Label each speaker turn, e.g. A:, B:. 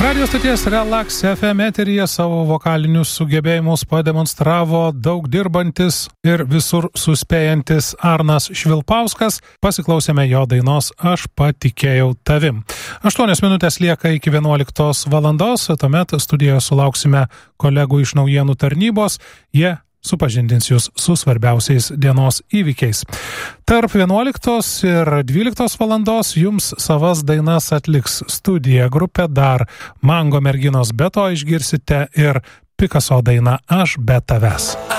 A: Radio stoties Relax FM eteryje savo vokalinius sugebėjimus pademonstravo daug dirbantis ir visur suspėjantis Arnas Švilpauskas. Pasiklausėme jo dainos Aš patikėjau tavim. 8 minutės lieka iki 11 valandos, tuomet studijoje sulauksime kolegų iš naujienų tarnybos. Jie supažindins jūs su svarbiausiais dienos įvykiais. Tarp 11 ir 12 valandos jums savas dainas atliks studija grupė Dar, Mango merginos, be to išgirsite ir Picasso dainą Aš be tavęs.